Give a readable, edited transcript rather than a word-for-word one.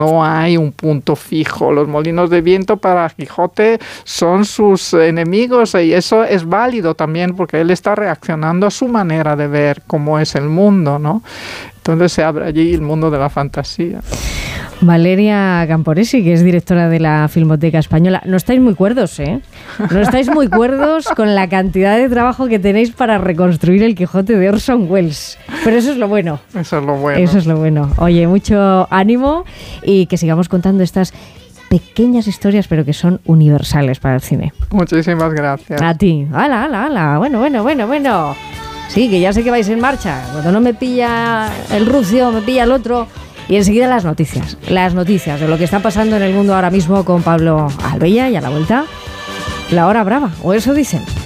No hay un punto fijo. Los molinos de viento para Quijote son sus enemigos y eso es válido también porque él está reaccionando a su manera de ver cómo es el mundo, ¿no? Entonces se abre allí el mundo de la fantasía. Valeria Camporesi, que es directora de la Filmoteca Española. No estáis muy cuerdos, ¿eh? No estáis muy cuerdos con la cantidad de trabajo que tenéis para reconstruir el Quijote de Orson Welles. Pero eso es lo bueno. Eso es lo bueno. Eso es lo bueno. Oye, mucho ánimo y que sigamos contando estas pequeñas historias, pero que son universales para el cine. Muchísimas gracias. A ti. ¡Hala, hala, hala! Bueno. Sí, que ya sé que vais en marcha. Cuando no me pilla el rucio, me pilla el otro. Y enseguida las noticias de lo que está pasando en el mundo ahora mismo con Pablo Albella y a la vuelta, la hora brava, o eso dicen.